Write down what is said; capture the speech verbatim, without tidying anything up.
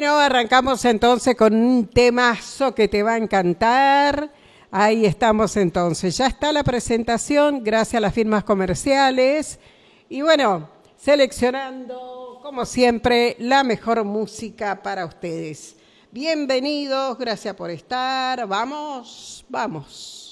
Bueno, arrancamos entonces con un temazo que te va a encantar. Ahí estamos entonces. Ya está la presentación, gracias a las firmas comerciales. Y bueno, seleccionando, como siempre, la mejor música para ustedes. Bienvenidos, gracias por estar. Vamos, vamos.